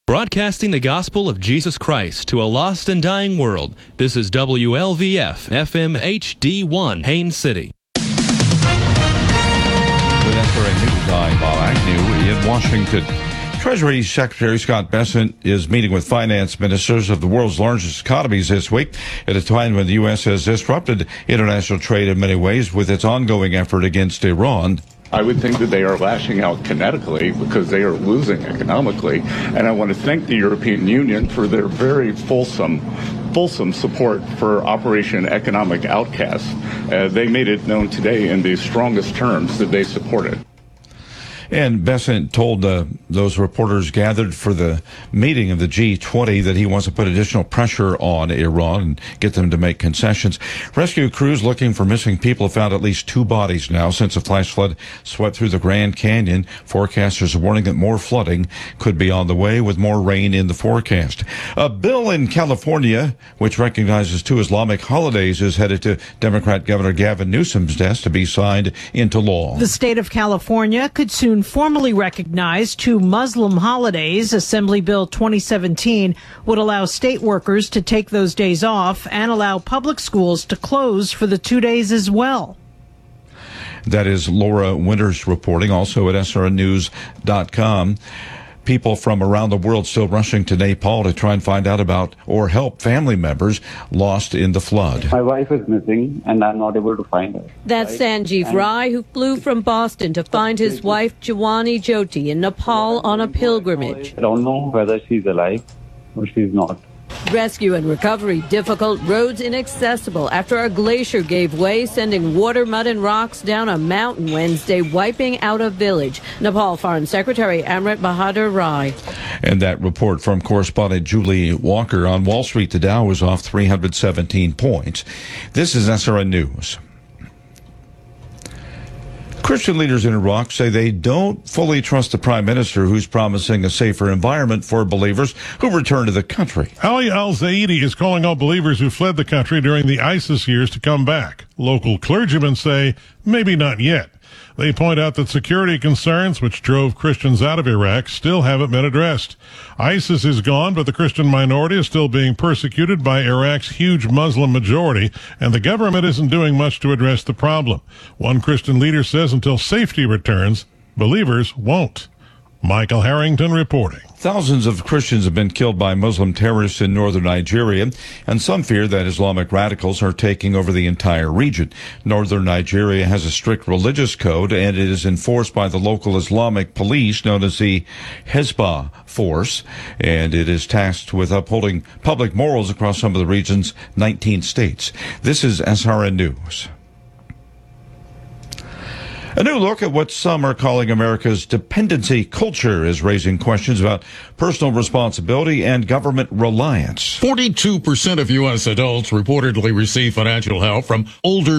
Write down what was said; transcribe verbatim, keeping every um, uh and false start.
Broadcasting the gospel of Jesus Christ to a lost and dying world, this is W L V F F M H D one, Haines City. With S R N News, I'm Bob Agnew in Washington. Treasury Secretary Scott Bessent is meeting with finance ministers of the world's largest economies this week at a time when the U S has disrupted international trade in many ways with its ongoing effort against Iran. I would think that they are lashing out kinetically because they are losing economically. And I want to thank the European Union for their very fulsome, fulsome support for Operation Economic Outcast. Uh, they made it known today in the strongest terms that they support it. And Bessent told uh, those reporters gathered for the meeting of the G twenty that he wants to put additional pressure on Iran and get them to make concessions. Rescue crews looking for missing people have found at least two bodies now since a flash flood swept through the Grand Canyon. Forecasters are warning that more flooding could be on the way with more rain in the forecast. A bill in California, which recognizes two Islamic holidays, is headed to Democrat Governor Gavin Newsom's desk to be signed into law. The state of California could soon formally recognize two Muslim holidays. Assembly Bill twenty seventeen would allow state workers to take those days off and allow public schools to close for the two days as well. That is Laura Winters reporting, also at S R N news dot com. People from around the world still rushing to Nepal to try and find out about or help family members lost in the flood. My wife is missing and I'm not able to find her. That's Sanjeev Rai, who flew from Boston to find his wife Jawani Jyoti in Nepal on a pilgrimage. I don't know whether she's alive or she's not. Rescue and recovery difficult, roads inaccessible after a glacier gave way, sending water, mud, and rocks down a mountain Wednesday, wiping out a village. Nepal Foreign Secretary Amrit Bahadur Rai. And that report from correspondent Julie Walker. On Wall Street, the Dow was off three hundred seventeen points. This is S R N News. Christian leaders in Iraq say they don't fully trust the prime minister, who's promising a safer environment for believers who return to the country. Ali al-Zaidi is calling all believers who fled the country during the ISIS years to come back. Local clergymen say maybe not yet. They point out that security concerns, which drove Christians out of Iraq, still haven't been addressed. ISIS is gone, but the Christian minority is still being persecuted by Iraq's huge Muslim majority, and the government isn't doing much to address the problem. One Christian leader says until safety returns, believers won't. Michael Harrington reporting. Thousands of Christians have been killed by Muslim terrorists in northern Nigeria, and some fear that Islamic radicals are taking over the entire region. Northern Nigeria has a strict religious code, and it is enforced by the local Islamic police known as the Hezbollah Force, and it is tasked with upholding public morals across some of the region's nineteen states. This is S R N News. A new look at what some are calling America's dependency culture is raising questions about personal responsibility and government reliance. forty-two percent of U S adults reportedly receive financial help from older